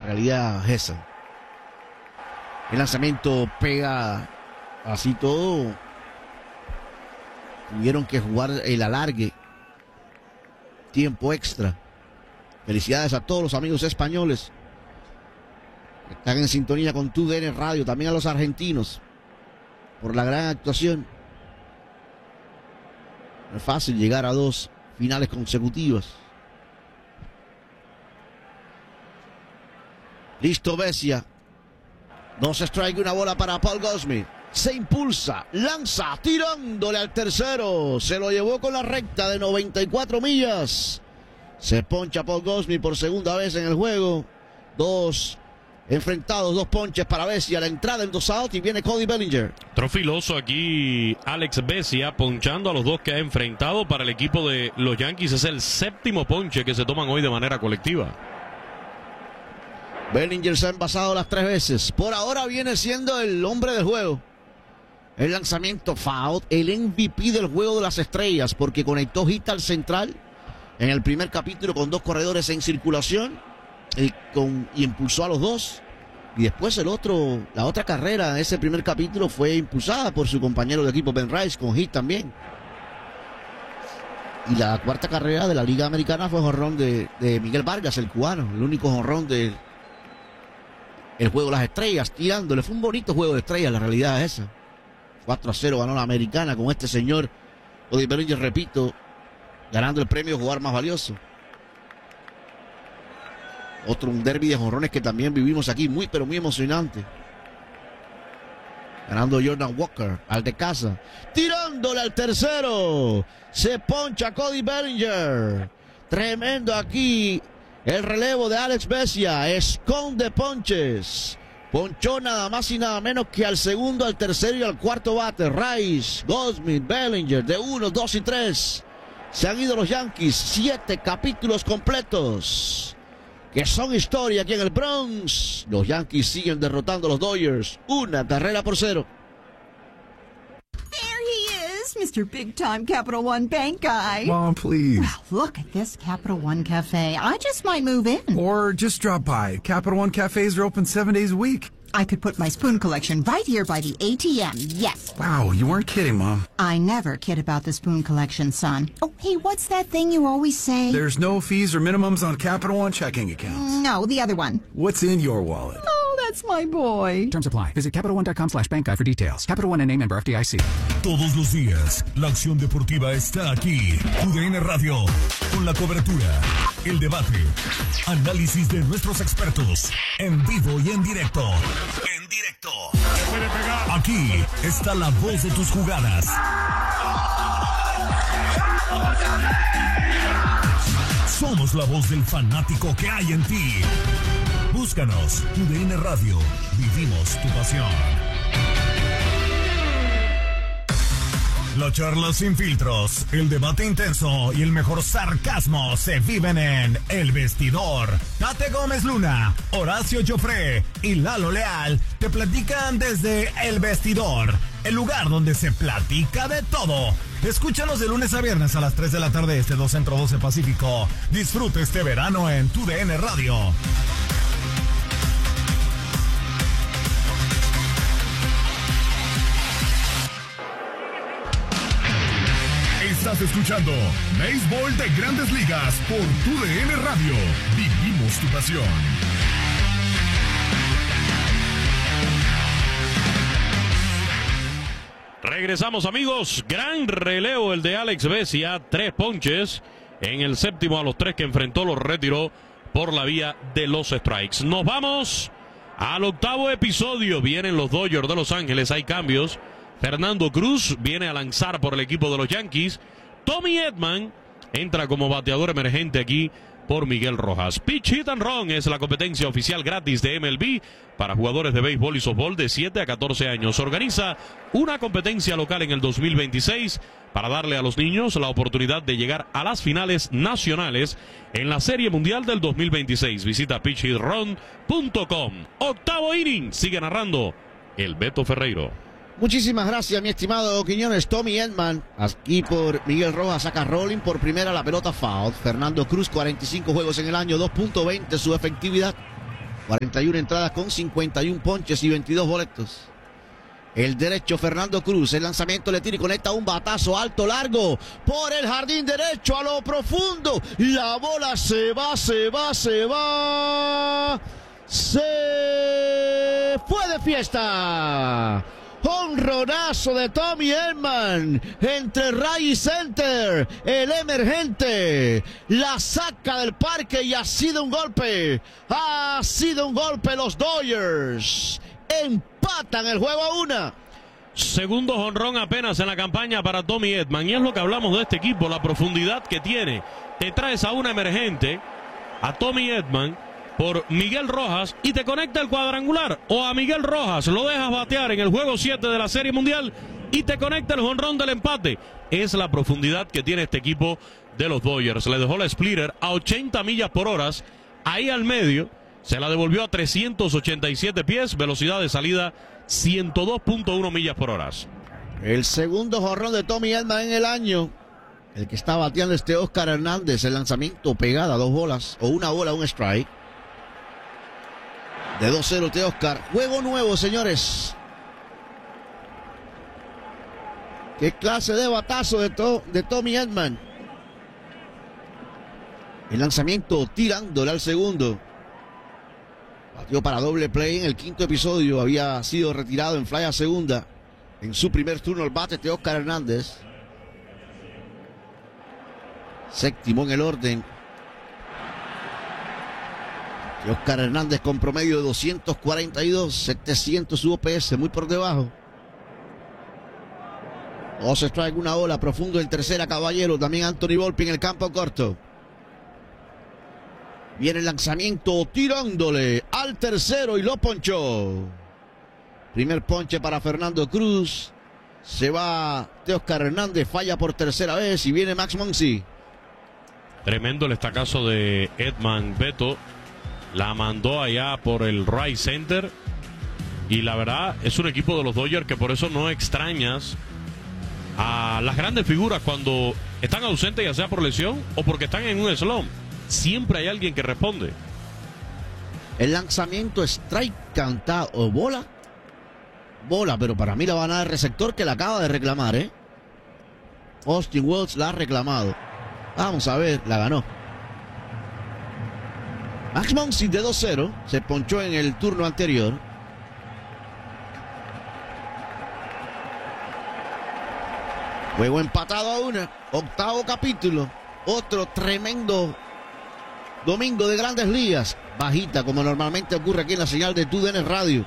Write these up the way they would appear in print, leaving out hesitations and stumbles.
realidad es esa. El lanzamiento pega así todo. Tuvieron que jugar el alargue. Tiempo extra. Felicidades a todos los amigos españoles que están en sintonía con TUDN Radio. También a los argentinos por la gran actuación. No es fácil llegar a 2 finales consecutivas. Listo Vesia. 2 strike, una bola para Paul Goldschmidt. Se impulsa, lanza, tirándole al tercero. Se lo llevó con la recta de 94 millas. Se poncha Paul Goldschmidt por segunda vez en el juego. 2 enfrentados, 2 ponches para Vesia. La entrada en 2 out y viene Cody Bellinger. Trofiloso aquí Alex Vesia ponchando a los 2 que ha enfrentado para el equipo de los Yankees. Es el 7º ponche que se toman hoy de manera colectiva. Bellinger se ha envasado las 3 veces. Por ahora viene siendo el hombre del juego. El lanzamiento foul, el MVP del juego de las estrellas, porque conectó hit al central en el primer capítulo con 2 corredores en circulación y impulsó a los 2. Y después la otra carrera de ese primer capítulo fue impulsada por su compañero de equipo Ben Rice con hit también. Y la 4ª carrera de la Liga Americana fue jonrón de Miguel Vargas, el cubano, el único jonrón del juego de las estrellas, tirándole. Fue un bonito juego de estrellas, la realidad es esa. 4-0 ganó la Americana con este señor Cody Bellinger, repito, ganando el premio de jugador más valioso. Un derbi de jonrones que también vivimos aquí, muy pero muy emocionante. Ganando Jordan Walker, al de casa. Tirándole al tercero. Se poncha Cody Bellinger. Tremendo aquí el relevo de Alex Vesia. Esconde ponches. Ponchó nada más y nada menos que al segundo, al tercero y al 4º bate. Rice, Goldschmidt, Bellinger de 1, 2 y 3. Se han ido los Yankees. 7 capítulos completos que son historia aquí en el Bronx. Los Yankees siguen derrotando a los Dodgers. 1-0. Mr. Big Time Capital One Bank guy. Mom, please. Well, look at this Capital One Cafe. I just might move in. Or just drop by. Capital One cafes are open 7 days a week. I could put my spoon collection right here by the ATM, yes. Wow, you weren't kidding, Mom. I never kid about the spoon collection, son. Oh, hey, what's that thing you always say? There's no fees or minimums on Capital One checking accounts. No, the other one. What's in your wallet? Oh, that's my boy. Terms apply. Visit CapitalOne.com/bank guide for details. Capital One N.A. member FDIC. Todos los días, la acción deportiva está aquí. TUDN Radio, con la cobertura, el debate, análisis de nuestros expertos, en vivo y en directo. Aquí está la voz de tus jugadas. Somos la voz del fanático que hay en ti. Búscanos, TUDN Radio. Vivimos tu pasión. La charla sin filtros, el debate intenso y el mejor sarcasmo se viven en El Vestidor. Tate Gómez Luna, Horacio Joffre y Lalo Leal te platican desde El Vestidor, el lugar donde se platica de todo. Escúchanos de lunes a viernes a las 3 de la tarde, 2 Centro, 12 Pacífico. Disfruta este verano en TUDN Radio. Estás escuchando Béisbol de Grandes Ligas por TUDN Radio. Vivimos tu pasión. Regresamos, amigos. Gran relevo el de Alex Vesia. 3 ponches. En el 7º a los 3 que enfrentó los retiró por la vía de los strikes. Nos vamos al 8º episodio. Vienen los Dodgers de Los Ángeles. Hay cambios. Fernando Cruz viene a lanzar por el equipo de los Yankees. Tommy Edman entra como bateador emergente aquí por Miguel Rojas. Pitch Hit and Run es la competencia oficial gratis de MLB para jugadores de béisbol y softball de 7 a 14 años. Organiza una competencia local en el 2026 para darle a los niños la oportunidad de llegar a las finales nacionales en la Serie Mundial del 2026. Visita pitchhitrun.com. 8º inning, sigue narrando el Beto Ferreiro. Muchísimas gracias, mi estimado Quiñones. Tommy Edman, aquí por Miguel Rojas, saca rolling por primera, la pelota foul. Fernando Cruz, 45 juegos en el año, 2.20 su efectividad. 41 entradas con 51 ponches y 22 boletos. El derecho Fernando Cruz, el lanzamiento le tira y conecta un batazo alto, largo, por el jardín derecho a lo profundo. La bola se va. Se fue de fiesta. Jonronazo de Tommy Edman entre Ray y center. El emergente la saca del parque y ha sido un golpe. Ha sido un golpe. Los Dodgers empatan el juego a 1. Segundo jonrón apenas en la campaña para Tommy Edman. Y es lo que hablamos de este equipo, la profundidad que tiene. Te traes a una emergente, a Tommy Edman, por Miguel Rojas, y te conecta el cuadrangular. O a Miguel Rojas lo dejas batear en el juego 7 de la Serie Mundial y te conecta el jonrón del empate. Es la profundidad que tiene este equipo de los Dodgers. Le dejó la splitter a 80 millas por hora. Ahí al medio se la devolvió a 387 pies. Velocidad de salida 102.1 millas por hora. El segundo jonrón de Tommy Edman en el año. El que está bateando Oscar Hernández. El lanzamiento pegada, 2 bolas. O 1 bola, 1 strike. De 2-0 Oscar. Juego nuevo, señores. Qué clase de batazo de Tommy Edman. El lanzamiento tirándole al segundo. Batió para doble play en el quinto episodio. Había sido retirado en fly a segunda. En su primer turno al bate Oscar Hernández. Séptimo en el orden. Oscar Hernández con promedio de 242, 700 su OPS, muy por debajo. 2 strike, 1 bola, profundo en tercera, Caballero. También Anthony Volpi en el campo corto. Viene el lanzamiento tirándole al tercero y lo ponchó. Primer ponche para Fernando Cruz. Se va Oscar Hernández, falla por tercera vez y viene Max Muncy. Tremendo el estacazo de Edman. Beto la mandó allá por el right center. Y la verdad es un equipo de los Dodgers que por eso no extrañas a las grandes figuras cuando están ausentes, ya sea por lesión o porque están en un slump. Siempre hay alguien que responde. El lanzamiento strike cantado o bola. Bola, pero para mí la van a dar el receptor que la acaba de reclamar, Austin Wells la ha reclamado. Vamos a ver, la ganó. Max Muncy de 2-0. Se ponchó en el turno anterior. Juego empatado a 1. Octavo capítulo. Otro tremendo domingo de Grandes Ligas. Bajita, como normalmente ocurre aquí en la señal de TUDN Radio.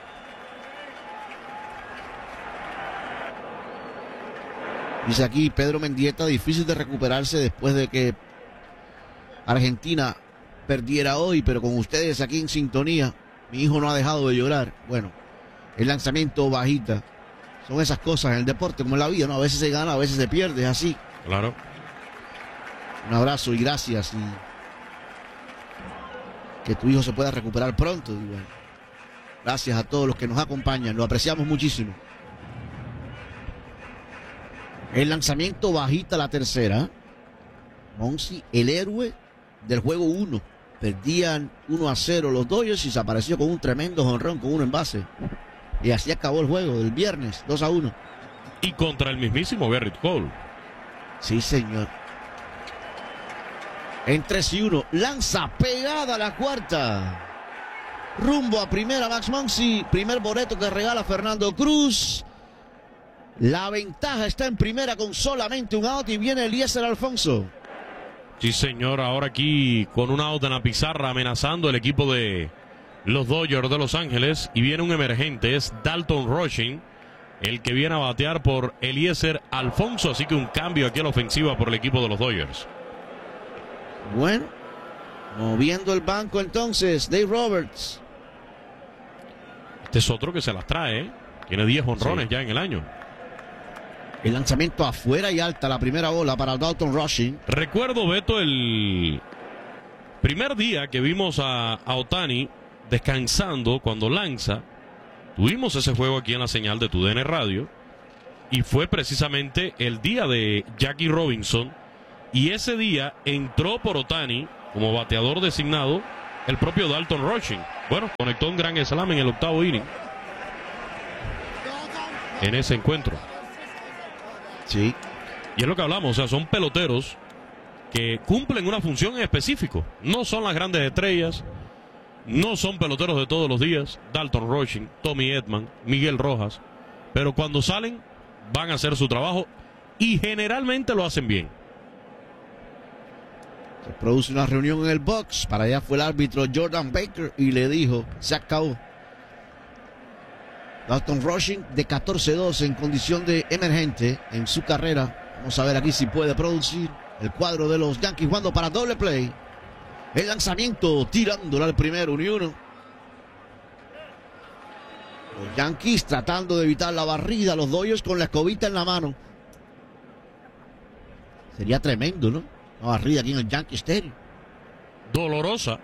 Dice aquí Pedro Mendieta, difícil de recuperarse después de que Argentina perdiera hoy, pero con ustedes aquí en sintonía, mi hijo no ha dejado de llorar. Bueno, el lanzamiento bajita. Son esas cosas en el deporte, como en la vida, ¿no? A veces se gana, a veces se pierde, es así. Claro. Un abrazo y gracias. Y que tu hijo se pueda recuperar pronto. Y bueno, gracias a todos los que nos acompañan, lo apreciamos muchísimo. El lanzamiento bajita la tercera. Muncy, el héroe del juego 1. Perdían 1-0 los Dodgers y se apareció con un tremendo jonrón con 1 en base. Y así acabó el juego del viernes, 2-1. Y contra el mismísimo Gerrit Cole. Sí, señor. En 3-1, lanza pegada a la cuarta. Rumbo a primera Max Muncy. Primer boleto que regala Fernando Cruz. La ventaja está en primera con solamente un out y viene Eliezer Alfonso. Sí, señor. Ahora aquí con un out en la pizarra amenazando el equipo de los Dodgers de Los Ángeles. Y viene un emergente, es Dalton Rushing, el que viene a batear por Eliezer Alfonso. Así que un cambio aquí a la ofensiva por el equipo de los Dodgers. Bueno, moviendo el banco entonces, Dave Roberts. Este es otro que se las trae, Tiene 10 jonrones ya en el año. El lanzamiento afuera y alta, la primera bola para Dalton Rushing. Recuerdo, Beto, el primer día que vimos a Ohtani descansando cuando lanza. Tuvimos ese juego aquí en la señal de TUDN Radio. Y fue precisamente el día de Jackie Robinson. Y ese día entró por Ohtani como bateador designado el propio Dalton Rushing. Bueno, conectó un gran slam en el octavo inning en ese encuentro. Sí. Y es lo que hablamos, o sea, son peloteros que cumplen una función en específico. No son las grandes estrellas, no son peloteros de todos los días. Dalton Rushing, Tommy Edman, Miguel Rojas. Pero cuando salen, van a hacer su trabajo y generalmente lo hacen bien. Se produce una reunión en el box. Para allá fue el árbitro Jordan Baker y le dijo, se acabó. Dalton Rushing de 14-2 en condición de emergente en su carrera. Vamos a ver aquí si puede producir. El cuadro de los Yankees jugando para doble play. El lanzamiento tirándolo al primero, 1-1. Los Yankees tratando de evitar la barrida. Los Dodgers con la escobita en la mano. Sería tremendo, ¿no? Una barrida aquí en el Yankee Stadium. Dolorosa.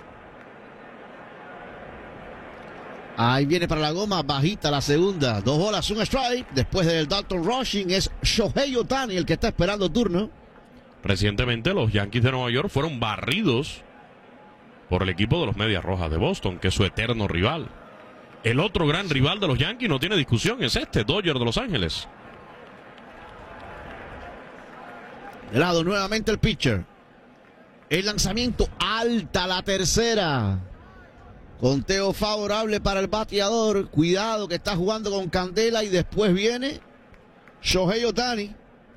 Ahí viene para la goma, bajita la segunda. 2 bolas, 1 strike. Después del Dalton Rushing es Shohei Ohtani el que está esperando turno. Recientemente los Yankees de Nueva York fueron barridos por el equipo de los Medias Rojas de Boston, que es su eterno rival. El otro gran rival de los Yankees, no tiene discusión, es Dodgers de Los Ángeles. De lado nuevamente el pitcher. El lanzamiento alta la tercera. Conteo favorable para el bateador. Cuidado que está jugando con candela y después viene Shohei Ohtani.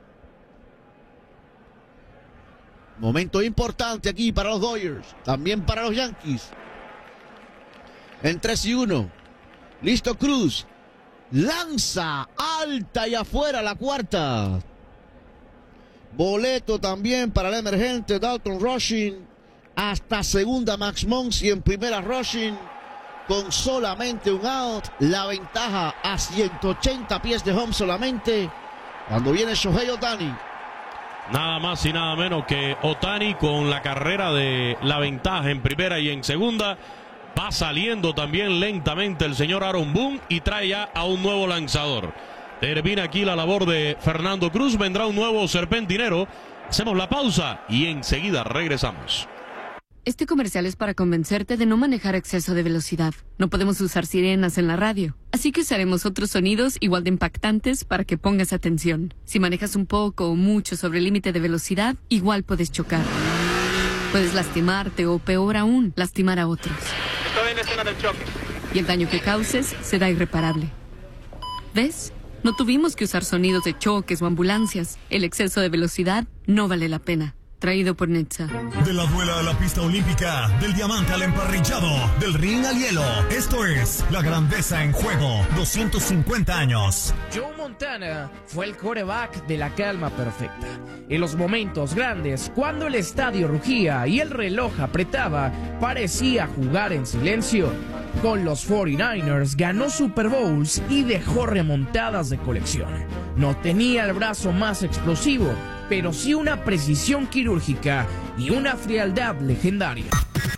Momento importante aquí para los Dodgers. También para los Yankees. En 3-1. Listo Cruz. Lanza alta y afuera la cuarta. Boleto también para el emergente Dalton Rushing. Hasta segunda Max Muncy, en primera Rushing. Con solamente un out. La ventaja a 180 pies de home solamente. Cuando viene Shohei Ohtani. Nada más y nada menos que Ohtani con la carrera de la ventaja en primera y en segunda. Va saliendo también lentamente el señor Aaron Boone y trae ya a un nuevo lanzador. Termina aquí la labor de Fernando Cruz. Vendrá un nuevo serpentinero. Hacemos la pausa y enseguida regresamos. Este comercial es para convencerte de no manejar a exceso de velocidad. No podemos usar sirenas en la radio, así que usaremos otros sonidos igual de impactantes para que pongas atención. Si manejas un poco o mucho sobre el límite de velocidad, igual puedes chocar. Puedes lastimarte o, peor aún, lastimar a otros. Estoy en escena del choque. Y el daño que causes será irreparable. ¿Ves? No tuvimos que usar sonidos de choques o ambulancias. El exceso de velocidad no vale la pena. Traído por Netza. De la duela a la pista olímpica, del diamante al emparrillado, del ring al hielo. Esto es La Grandeza en Juego, 250 años. Joe Montana fue el quarterback de la calma perfecta. En los momentos grandes, cuando el estadio rugía y el reloj apretaba, parecía jugar en silencio. Con los 49ers ganó Super Bowls y dejó remontadas de colección. No tenía el brazo más explosivo, pero sí una precisión quirúrgica y una frialdad legendaria.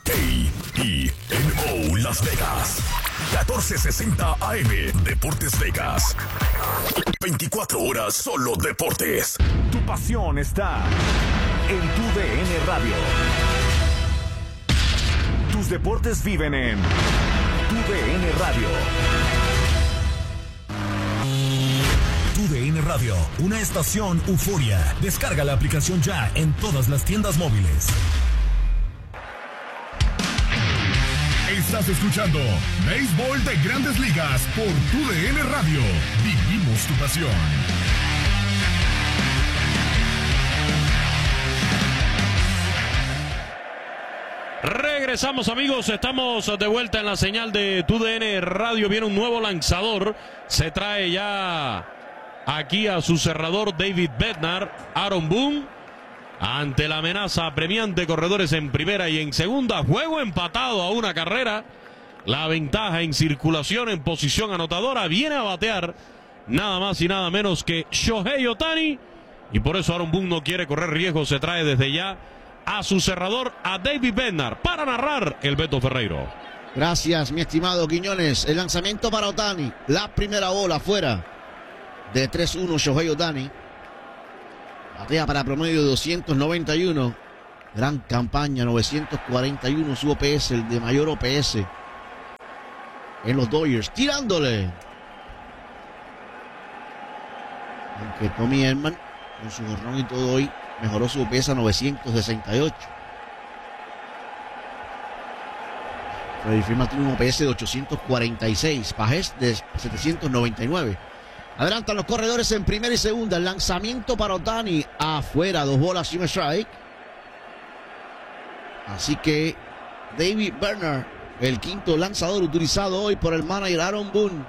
KENO Las Vegas, 1460 AM, Deportes Vegas. 24 horas solo deportes. Tu pasión está en tu DN Radio. Tus deportes viven en tu DN Radio. TUDN Radio, una estación euforia. Descarga la aplicación ya en todas las tiendas móviles. Estás escuchando Béisbol de Grandes Ligas por TUDN Radio. Vivimos tu pasión. Regresamos, amigos, estamos de vuelta en la señal de TUDN Radio. Viene un nuevo lanzador, se trae ya aquí a su cerrador David Bednar. Aaron Boone, ante la amenaza apremiante, corredores en primera y en segunda, juego empatado a una carrera. La ventaja en circulación, en posición anotadora, viene a batear nada más y nada menos que Shohei Ohtani, y por eso Aaron Boone no quiere correr riesgo. Se trae desde ya a su cerrador, a David Bednar, para narrar el Beto Ferreiro. Gracias, mi estimado Quiñones. El lanzamiento para Ohtani. La primera bola fuera de 3-1 Shohei Ohtani. Batea para promedio de 291. Gran campaña, 941 su OPS, el de mayor OPS en los Dodgers. Tirándole. Aunque Tommy Edman, con su jornón y todo hoy, mejoró su OPS a 968. Freddie Freeman tiene un OPS de 846. Pagés de 799. Adelantan los corredores en primera y segunda. El lanzamiento para Ohtani afuera, 2 bolas y un strike. Así que David Berner, el quinto lanzador utilizado hoy por el manager Aaron Boone,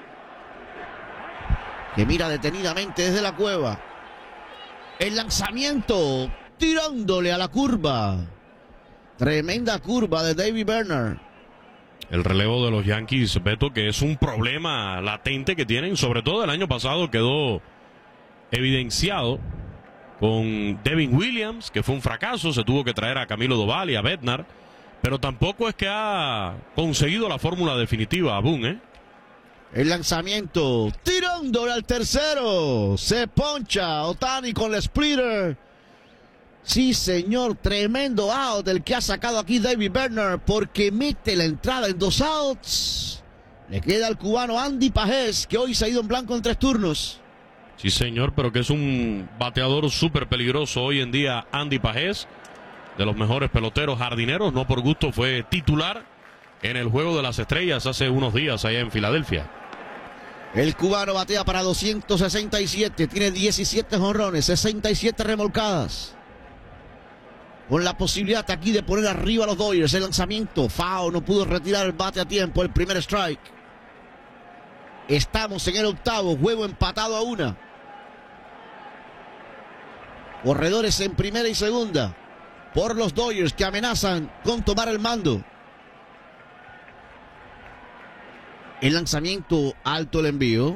que mira detenidamente desde la cueva. El lanzamiento, tirándole a la curva. Tremenda curva de David Berner. El relevo de los Yankees, Beto, que es un problema latente que tienen, sobre todo el año pasado quedó evidenciado con Devin Williams, que fue un fracaso, se tuvo que traer a Camilo Doval y a Bednar, pero tampoco es que ha conseguido la fórmula definitiva a Boone, ¿eh? El lanzamiento, tirándole al tercero, se poncha Ohtani con el splitter. Sí, señor, tremendo out el que ha sacado aquí David Berner, porque mete la entrada en 2 outs. Le queda al cubano Andy Pagés, que hoy se ha ido en blanco en 3 turnos. Sí, señor, pero que es un bateador súper peligroso hoy en día, Andy Pagés, de los mejores peloteros jardineros. No por gusto fue titular en el Juego de las Estrellas hace unos días allá en Filadelfia. El cubano batea para 267, tiene 17 jonrones, 67 remolcadas. Con la posibilidad aquí de poner arriba a los Dodgers. El lanzamiento, foul, no pudo retirar el bate a tiempo, el primer strike. Estamos en el octavo, juego empatado a 1. Corredores en primera y segunda por los Dodgers, que amenazan con tomar el mando. El lanzamiento, alto el envío.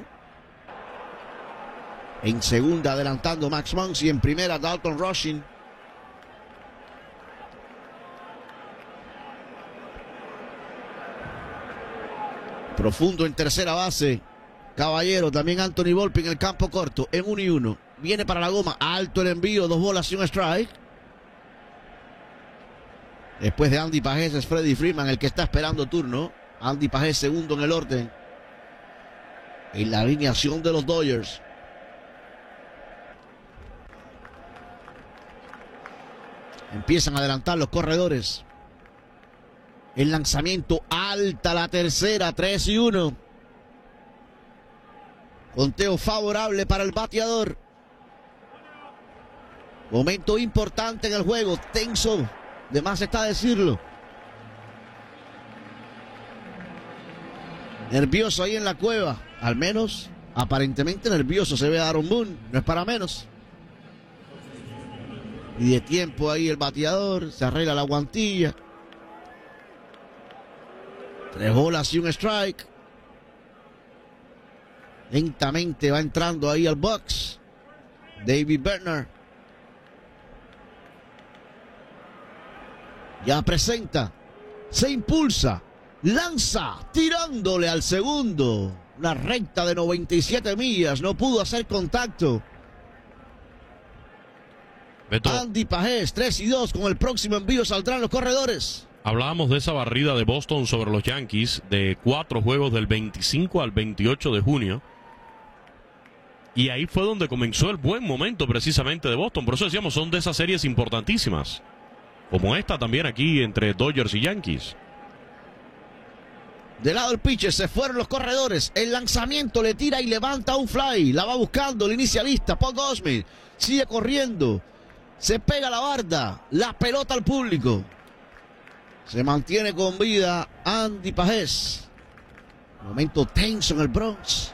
En segunda adelantando Max Muncy, en primera Dalton Rushing. Profundo en tercera base. Caballero, también Anthony Volpe en el campo corto, en 1-1. Viene para la goma, alto el envío, 2 bolas y un strike. Después de Andy Pagés es Freddie Freeman el que está esperando turno. Andy Pagés segundo en el orden. En la alineación de los Dodgers. Empiezan a adelantar los corredores. El lanzamiento, alta la tercera, 3-1. Conteo favorable para el bateador. Momento importante en el juego, tenso, de más está decirlo. Nervioso ahí en la cueva, al menos aparentemente nervioso se ve a Aaron Boone, no es para menos. Y de tiempo ahí el bateador, se arregla la guantilla. 3 bolas y un strike. Lentamente va entrando ahí al box David Berner. Ya presenta, se impulsa, lanza, tirándole al segundo. Una recta de 97 millas, no pudo hacer contacto. Beto, Andy Pagés, 3-2, con el próximo envío saldrán los corredores. hablábamos de esa barrida de Boston sobre los Yankees, de 4 juegos del 25 al 28 de junio. Y ahí fue donde comenzó el buen momento precisamente de Boston. Por eso decíamos, son de esas series importantísimas. Como esta también aquí entre Dodgers y Yankees. De lado el pitcher, se fueron los corredores. El lanzamiento, le tira y levanta un fly. La va buscando el inicialista, Paul Goldschmidt. Sigue corriendo. Se pega la barda. La pelota al público. Se mantiene con vida Andy Pagés. Momento tenso en el Bronx.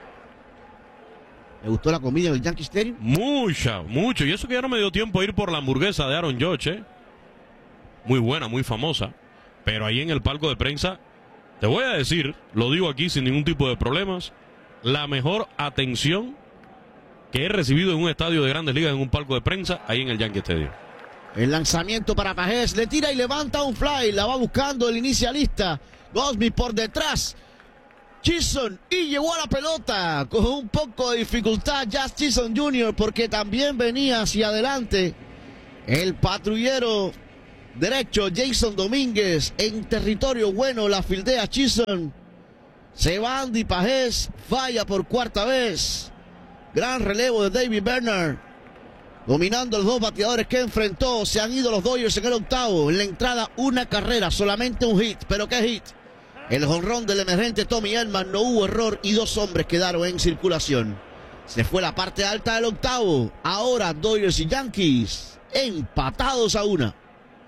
¿Le gustó la comida en el Yankee Stadium? Mucho. Y eso que ya no me dio tiempo a ir por la hamburguesa de Aaron Judge, ¿eh? Muy buena, muy famosa. Pero ahí en el palco de prensa, te voy a decir, lo digo aquí sin ningún tipo de problemas, la mejor atención que he recibido en un estadio de Grandes Ligas, en un palco de prensa, ahí en el Yankee Stadium. El lanzamiento para Pagés, le tira y levanta un fly, la va buscando el inicialista. Goldschmidt por detrás. Chisholm, y llegó a la pelota con un poco de dificultad Jazz Chisholm Jr. porque también venía hacia adelante El patrullero derecho Jason Domínguez en territorio bueno la fildea Chisholm. Se va Andy Pajés, falla por cuarta vez. Gran relevo de David Bernard. Dominando los dos bateadores que enfrentó. Se han ido los Dodgers en el octavo. En la entrada una carrera, solamente un hit. ¿Pero qué hit? El jonrón del emergente Tommy Edman. No hubo error y dos hombres quedaron en circulación. Se fue la parte alta del octavo. Ahora Dodgers y Yankees empatados a una.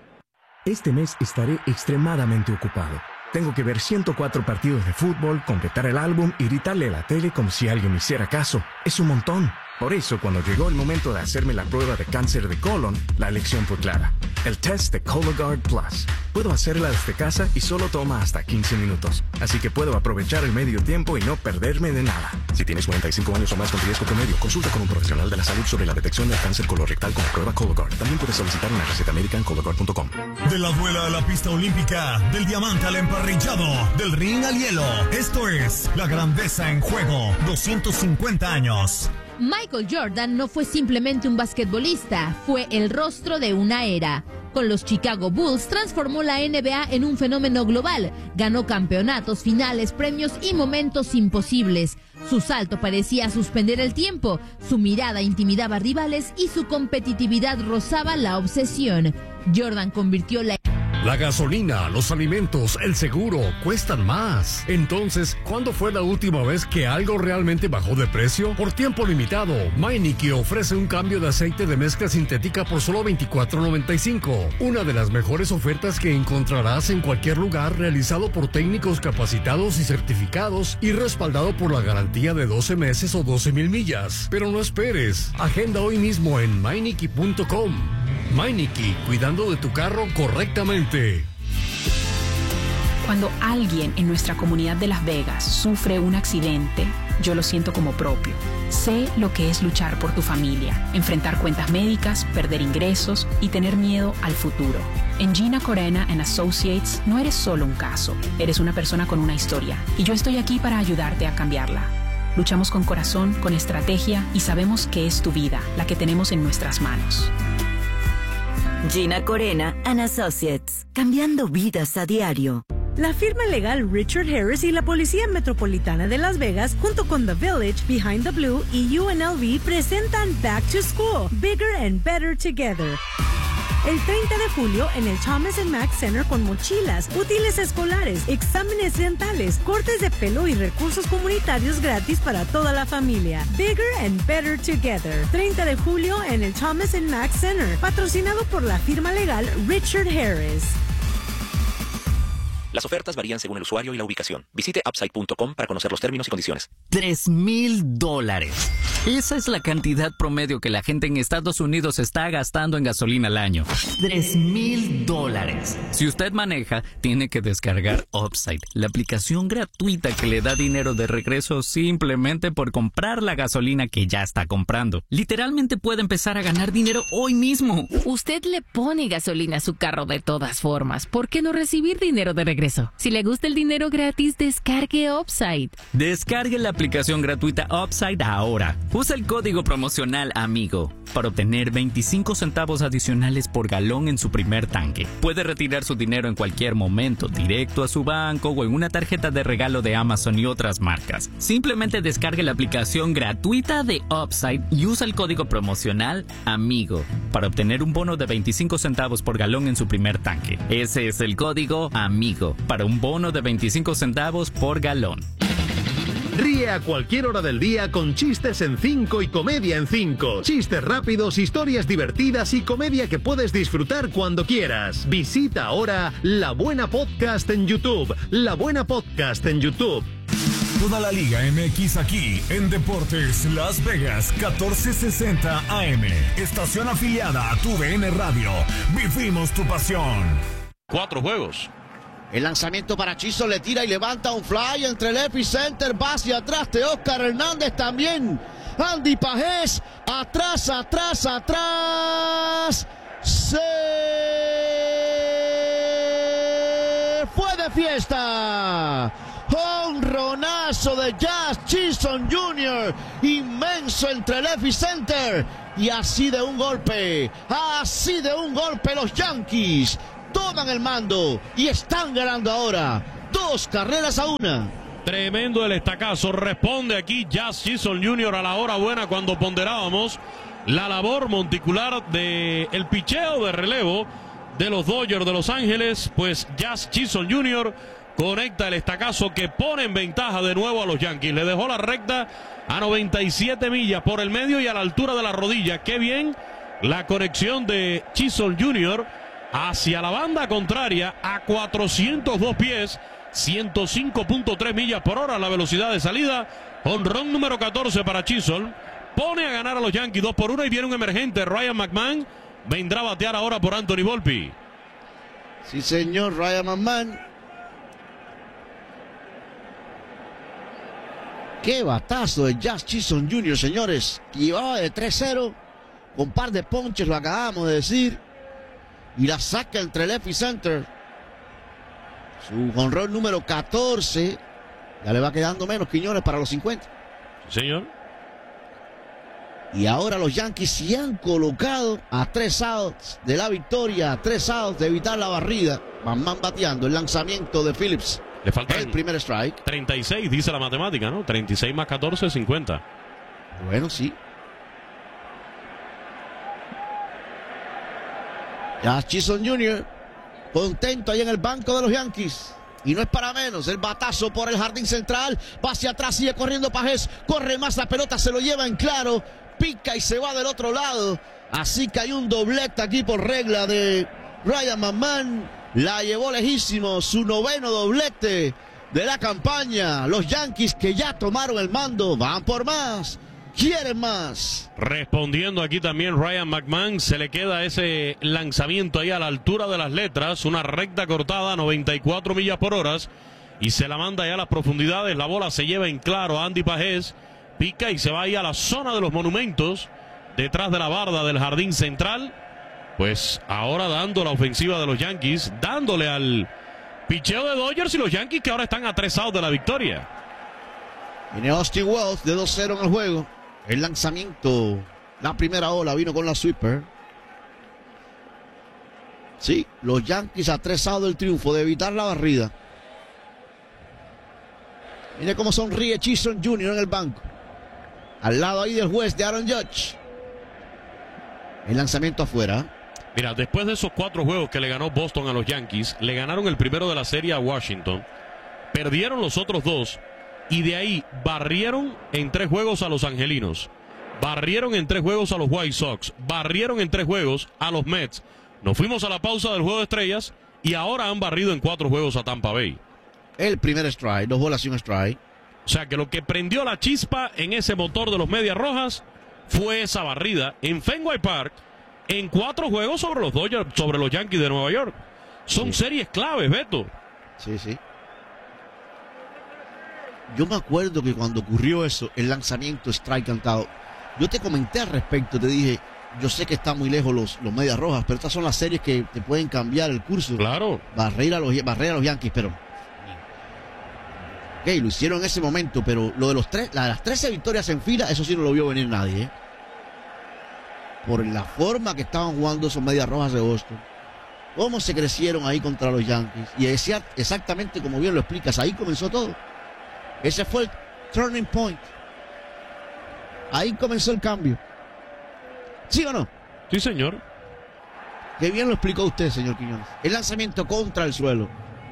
Este mes estaré extremadamente ocupado. Tengo que ver 104 partidos de fútbol, completar el álbum y gritarle a la tele como si alguien me hiciera caso. Es un montón. Por eso, cuando llegó el momento de hacerme la prueba de cáncer de colon, la elección fue clara. El test de Cologuard Plus. Puedo hacerla desde casa y solo toma hasta 15 minutos. Así que puedo aprovechar el medio tiempo y no perderme de nada. Si tienes 45 años o más con riesgo promedio, consulta con un profesional de la salud sobre la detección del cáncer colorectal con la prueba Cologuard. También puedes solicitar una receta médica en Cologuard.com. De la duela a la pista olímpica, del diamante al emparrillado, del ring al hielo. Esto es la grandeza en juego. 250 años. Michael Jordan no fue simplemente un basquetbolista, fue el rostro de una era. Con los Chicago Bulls transformó la NBA en un fenómeno global. Ganó campeonatos, finales, premios y momentos imposibles. Su salto parecía suspender el tiempo, su mirada intimidaba a rivales y su competitividad rozaba la obsesión. Jordan convirtió la gasolina, los alimentos, el seguro, cuestan más. Entonces, ¿cuándo fue la última vez que algo realmente bajó de precio? Por tiempo limitado, Meineke ofrece un cambio de aceite de mezcla sintética por solo $24.95. Una de las mejores ofertas que encontrarás en cualquier lugar, realizado por técnicos capacitados y certificados y respaldado por la garantía de 12 meses o 12,000 millas. Pero no esperes, agenda hoy mismo en Meineke.com. Meineke, cuidando de tu carro correctamente. Cuando alguien en nuestra comunidad de Las Vegas sufre un accidente, yo lo siento como propio. Sé lo que es luchar por tu familia, enfrentar cuentas médicas, perder ingresos y tener miedo al futuro. En Gina Corena & Associates no eres solo un caso, eres una persona con una historia y yo estoy aquí para ayudarte a cambiarla. Luchamos con corazón, con estrategia y sabemos que es tu vida la que tenemos en nuestras manos. Gina Corena & Associates, cambiando vidas a diario. La firma legal Richard Harris y la Policía Metropolitana de Las Vegas, junto con The Village, Behind the Blue y UNLV, presentan Back to School, Bigger and Better Together. El 30 de julio en el Thomas & Mack Center con mochilas, útiles escolares, exámenes dentales, cortes de pelo y recursos comunitarios gratis para toda la familia. Bigger and Better Together. 30 de julio en el Thomas & Mack Center, patrocinado por la firma legal Richard Harris. Las ofertas varían según el usuario y la ubicación. Visite Upside.com para conocer los términos y condiciones. $3,000. Esa es la cantidad promedio que la gente en Estados Unidos está gastando en gasolina al año. $3,000. Si usted maneja, tiene que descargar Upside, la aplicación gratuita que le da dinero de regreso simplemente por comprar la gasolina que ya está comprando. Literalmente puede empezar a ganar dinero hoy mismo. Usted le pone gasolina a su carro de todas formas. ¿Por qué no recibir dinero de regreso? Si le gusta el dinero gratis, descargue Upside. Descargue la aplicación gratuita Upside ahora. Usa el código promocional AMIGO para obtener 25 centavos adicionales por galón en su primer tanque. Puede retirar su dinero en cualquier momento, directo a su banco o en una tarjeta de regalo de Amazon y otras marcas. Simplemente descargue la aplicación gratuita de Upside y usa el código promocional AMIGO para obtener un bono de 25 centavos por galón en su primer tanque. Ese es el código AMIGO para un bono de 25 centavos por galón. Ríe a cualquier hora del día con Chistes en 5 y Comedia en 5. Chistes rápidos, historias divertidas y comedia que puedes disfrutar cuando quieras. Visita ahora La Buena Podcast en YouTube. La Buena Podcast en YouTube. Toda la Liga MX aquí en Deportes Las Vegas 1460 AM. Estación afiliada a TUDN Radio. Vivimos tu pasión. 4 juegos. El lanzamiento para Chiso, le tira y levanta un fly entre el epicenter, va hacia atrás de Oscar Hernández también. Andy Pajés, atrás. Se fue de fiesta. Honronazo de Jazz Chisholm Jr. Inmenso entre el epicenter. Y así de un golpe, los Yankees toman el mando y están ganando ahora 2-1. Tremendo el estacazo. Responde aquí Jazz Chisholm Jr. a la hora buena cuando ponderábamos la labor monticular del picheo de relevo de los Dodgers de Los Ángeles. Pues Jazz Chisholm Jr. conecta el estacazo que pone en ventaja de nuevo a los Yankees. Le dejó la recta a 97 millas por el medio y a la altura de la rodilla. Qué bien la conexión de Chisholm Jr. hacia la banda contraria a 402 pies. 105.3 millas por hora la velocidad de salida. Jonrón número 14 para Chisholm. Pone a ganar a los Yankees 2-1 y viene un emergente. Ryan McMahon vendrá a batear ahora por Anthony Volpe. Sí, señor, Ryan McMahon. Qué batazo de Jazz Chisholm Jr., señores. Llevaba de 3-0 con par de ponches, lo acabamos de decir. Y la saca entre left y center. Su jonrón número 14. Ya le va quedando menos, Quiñones, para los 50. Sí, señor. Y ahora los Yankees se han colocado a 3 outs de la victoria, a 3 outs de evitar la barrida. Van bateando el lanzamiento de Phillips. Le falta el primer strike. 36, dice la matemática, ¿no? 36 más 14, 50. Bueno, sí. Ya Chisholm Jr. contento ahí en el banco de los Yankees. Y no es para menos, el batazo por el jardín central. Va hacia atrás, sigue corriendo Pagés. Corre más, la pelota se lo lleva en claro. Pica y se va del otro lado. Así que hay un doblete aquí por regla de Ryan McMahon. La llevó lejísimo, su 9º doblete de la campaña. Los Yankees, que ya tomaron el mando, van por más. Quieren más. Respondiendo aquí también Ryan McMahon, se le queda ese lanzamiento ahí a la altura de las letras, una recta cortada a 94 millas por hora y se la manda ya a las profundidades. La bola se lleva en claro a Andy Pagés, pica y se va ahí a la zona de los monumentos, detrás de la barda del jardín central. Pues ahora dando la ofensiva de los Yankees, dándole al picheo de Dodgers y los Yankees que ahora están a 3 outs de la victoria. Viene Austin Wells de 2-0 en el juego. El lanzamiento, la primera ola vino con la sweeper. Sí, los Yankees a 3 outs del triunfo, de evitar la barrida. Mire cómo sonríe Chisholm Jr. en el banco. Al lado ahí del juez de Aaron Judge. El lanzamiento afuera. Mira, después de esos 4 juegos que le ganó Boston a los Yankees, le ganaron el primero de la serie a Washington. Perdieron los otros 2. Y de ahí barrieron en 3 juegos a los angelinos. Barrieron en 3 juegos a los White Sox. Barrieron en 3 juegos a los Mets. Nos fuimos a la pausa del juego de estrellas y ahora han barrido en 4 juegos a Tampa Bay. El primer strike, 2 bolas y un strike. O sea que lo que prendió la chispa en ese motor de los Medias Rojas fue esa barrida en Fenway Park en 4 juegos sobre los Dodgers, sobre los Yankees de Nueva York. Son series claves, Beto. Sí, sí. Yo me acuerdo que cuando ocurrió eso, el lanzamiento strike cantado, yo te comenté al respecto, te dije, yo sé que están muy lejos los Medias Rojas, pero estas son las series que te pueden cambiar el curso. Claro. Barrer a los Yankees, pero... Ok, lo hicieron en ese momento, pero lo de las 13 victorias en fila, eso sí no lo vio venir nadie, ¿eh? Por la forma que estaban jugando esos Medias Rojas de Boston. Cómo se crecieron ahí contra los Yankees. Y decía exactamente como bien lo explicas, ahí comenzó todo. Ese fue el turning point. Ahí comenzó el cambio. ¿Sí o no? Sí, señor. Qué bien lo explicó usted, señor Quiñones. El lanzamiento contra el suelo.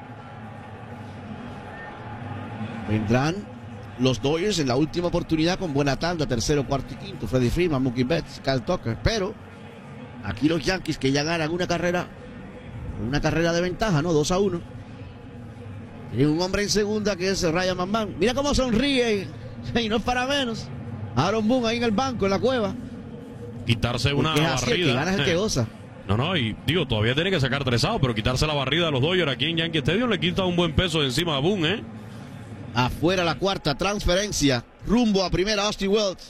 Vendrán los Dodgers en la última oportunidad con buena tanda, tercero, cuarto y quinto. Freddie Freeman, Mookie Betts, Kyle Tucker. Pero aquí los Yankees, que ya ganan una carrera de ventaja, ¿no? 2-1. Tiene un hombre en segunda que es Ryan McMahon. Mira cómo sonríe. Y no es para menos. Aaron Boone ahí en el banco, en la cueva. Quitarse una barrida. Así, el que gana es el que goza. No, y digo, todavía tiene que sacar 3 outs, pero quitarse la barrida de los Dodgers aquí en Yankee Stadium le quita un buen peso de encima a Boone, ¿eh? Afuera la cuarta transferencia. Rumbo a primera Austin Wells.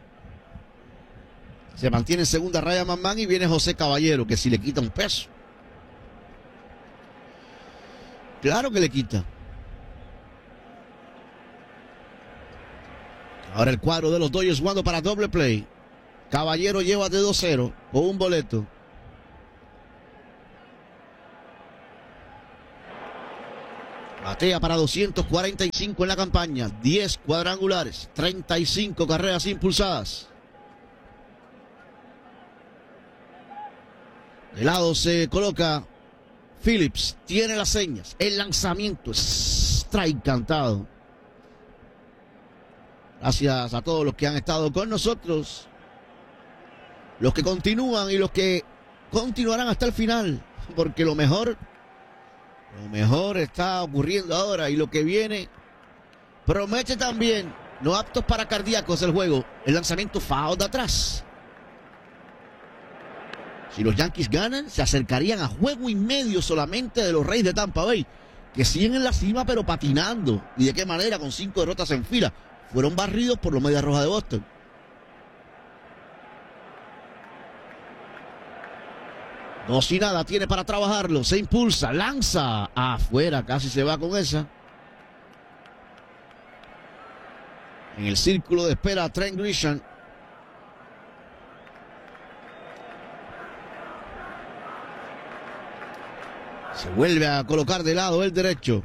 Se mantiene en segunda Ryan McMahon y viene José Caballero, que si le quita un peso. Claro que le quita. Ahora el cuadro de los Dodgers jugando para doble play. Caballero lleva de 2-0 con un boleto. Batea para 245 en la campaña, 10 cuadrangulares, 35 carreras impulsadas. De lado se coloca Phillips, tiene las señas, el lanzamiento, strike cantado. Gracias a todos los que han estado con nosotros, los que continúan y los que continuarán hasta el final, porque lo mejor está ocurriendo ahora y lo que viene promete también. No aptos para cardíacos el juego. El lanzamiento foul de atrás. Si los Yankees ganan, se acercarían a juego y medio solamente de los Reyes de Tampa Bay, que siguen en la cima pero patinando. ¿Y de qué manera? Con 5 derrotas en fila. Fueron barridos por los Medias Rojas de Boston. No, si nada, tiene para trabajarlo. Se impulsa, lanza afuera, casi se va con esa. En el círculo de espera, Trent Grisham. Se vuelve a colocar de lado el derecho.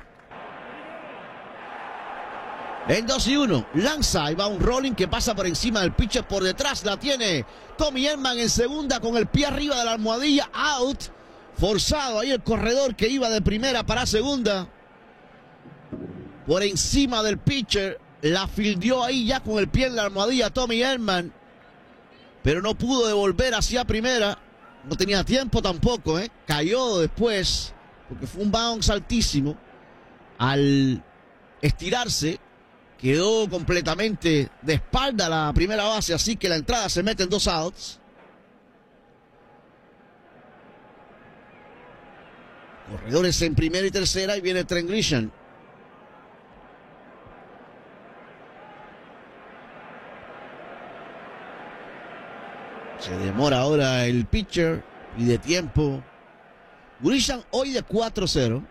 En 2-1, lanza y va un rolling que pasa por encima del pitcher, por detrás la tiene Tommy Edman en segunda con el pie arriba de la almohadilla, out, forzado ahí el corredor que iba de primera para segunda, por encima del pitcher, la fildeó ahí ya con el pie en la almohadilla Tommy Edman, pero no pudo devolver hacia primera, no tenía tiempo tampoco, cayó después, porque fue un bounce altísimo, al estirarse, quedó completamente de espalda a la primera base, así que la entrada se mete en 2 outs. Corredores en primera y tercera y viene Trent Grisham. Se demora ahora el pitcher y de tiempo. Grisham hoy de 4-0.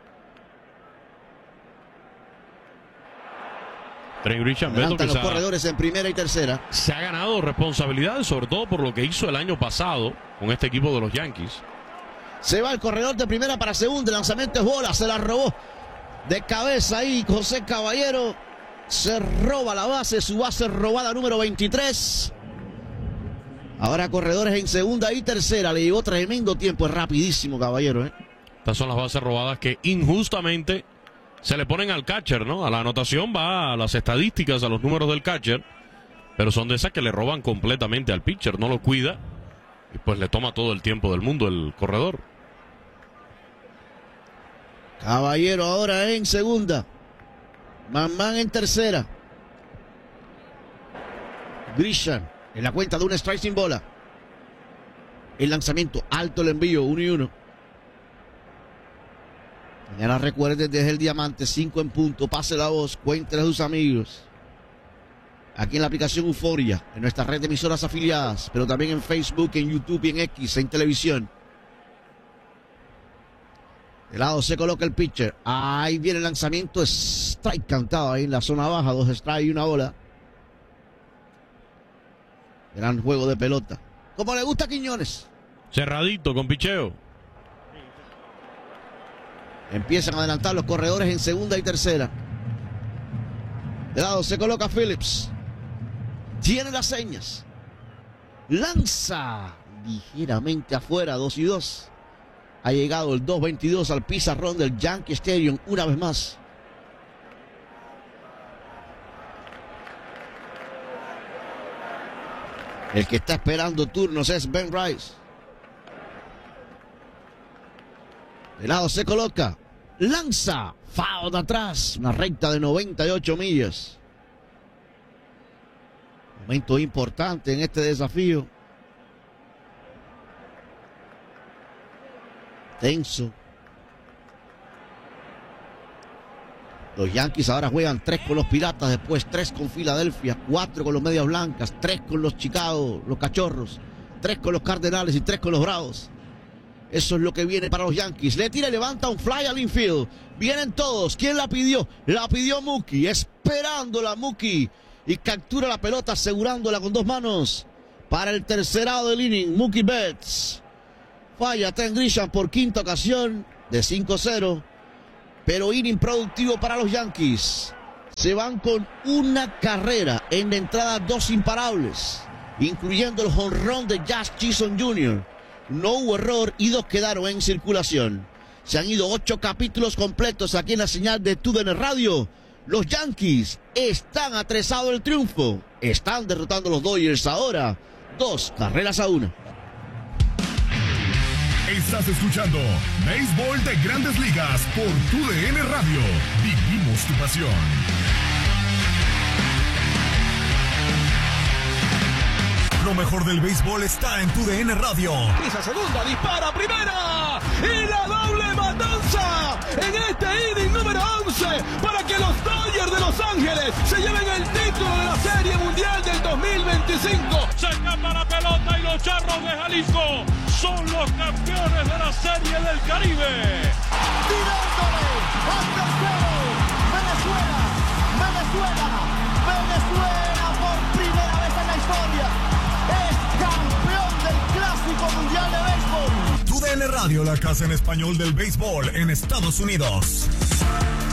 Trent Grisham, adelantan los corredores en primera y tercera. Se ha ganado responsabilidades, sobre todo por lo que hizo el año pasado con este equipo de los Yankees. Se va el corredor de primera para segunda. El lanzamiento es bola. Se la robó de cabeza ahí José Caballero. Se roba la base. Su base robada número 23. Ahora corredores en segunda y tercera. Le llevó tremendo tiempo. Es rapidísimo, Caballero. Estas son las bases robadas que injustamente se le ponen al catcher, ¿no? A la anotación va a las estadísticas, a los números del catcher, pero son de esas que le roban completamente al pitcher, no lo cuida y pues le toma todo el tiempo del mundo el corredor. Caballero ahora en segunda, Manman en tercera. Grisham en la cuenta de un strike sin bola. El lanzamiento alto, el envío, 1-1. Mañana recuerden desde el Diamante, 5 en punto, pase la voz, cuéntenle a sus amigos. Aquí en la aplicación Euforia, en nuestra red de emisoras afiliadas, pero también en Facebook, en YouTube y en X, en televisión. De lado se coloca el pitcher. Ahí viene el lanzamiento, strike cantado ahí en la zona baja, 2 strikes y 1 bola. Gran juego de pelota. Como le gusta a Quiñones. Cerradito con picheo. Empiezan a adelantar los corredores en segunda y tercera. De lado se coloca Phillips. Tiene las señas. Lanza ligeramente afuera, 2-2. Ha llegado el 2-22 al pizarrón del Yankee Stadium una vez más. El que está esperando turnos es Ben Rice. De lado se coloca. Lanza. Foul de atrás. Una recta de 98 millas. Momento importante en este desafío. Tenso. Los Yankees ahora juegan 3 con los Piratas, después 3 con Filadelfia, 4 con los Medias Blancas, 3 con los Chicago, los Cachorros, 3 con los Cardenales y 3 con los Bravos. Eso es lo que viene para los Yankees. Le tira y levanta un fly al infield. Vienen todos. ¿Quién la pidió? La pidió Mookie. Esperándola Mookie. Y captura la pelota asegurándola con 2 manos. Para el tercer lado del inning, Mookie Betts falla a Trent Grisham por quinta ocasión de 5-0. Pero inning productivo para los Yankees. Se van con una carrera en la entrada, 2 imparables, incluyendo el jonrón de Jazz Chisholm Jr. No hubo error y 2 quedaron en circulación. Se han ido 8 capítulos completos aquí en la señal de TUDN Radio. Los Yankees están atrezados del triunfo. Están derrotando a los Dodgers ahora 2-1. Estás escuchando Béisbol de Grandes Ligas por TUDN Radio. Vivimos tu pasión. Lo mejor del béisbol está en TUDN Radio. Pisa segunda, dispara primera y la doble matanza en este inning número 11 para que los Dodgers de Los Ángeles se lleven el título de la Serie Mundial del 2025. Se escapa la pelota y los Charros de Jalisco son los campeones de la Serie del Caribe. Tirándole al tercero. Venezuela por primera vez en la historia es campeón del Clásico Mundial de Béisbol. TUDN Radio, la casa en español del béisbol en Estados Unidos.